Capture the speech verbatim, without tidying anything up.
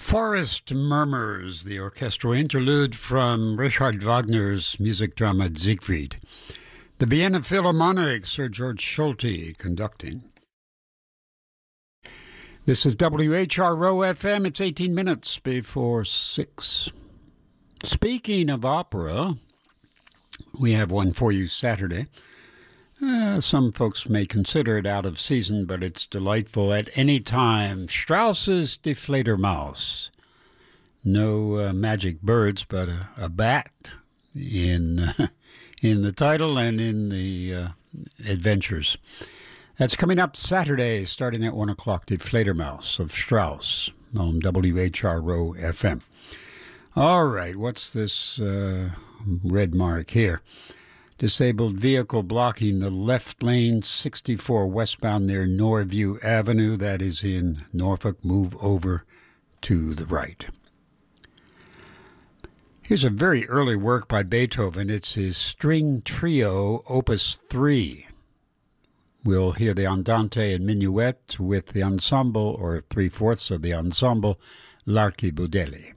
Forest Murmurs, the orchestral interlude from Richard Wagner's music drama Siegfried. The Vienna Philharmonic, Sir George Solti conducting. This is W H R O F M. It's eighteen minutes before six. Speaking of opera, we have one for you Saturday. Uh, some folks may consider it out of season, but it's delightful at any time. Strauss's Die Fledermaus. No uh, magic birds, but a, a bat in uh, in the title and in the uh, adventures. That's coming up Saturday, starting at one o'clock. Die Fledermaus of Strauss on W H R O F M. All right, what's this uh, red mark here? Disabled vehicle blocking the left lane, sixty-four westbound near Norview Avenue. That is in Norfolk. Move over to the right. Here's a very early work by Beethoven. It's his string trio, Opus three. We'll hear the Andante and Minuet with the ensemble, or three-fourths of the ensemble, L'Archibaudelli.